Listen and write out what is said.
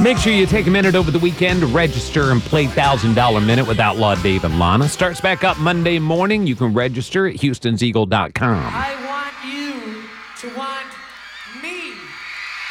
Make sure you take a minute over the weekend to register and play $1,000 Minute with Outlaw Dave and Lana. Starts back up Monday morning. You can register at Houston'sEagle.com. I want you to want me.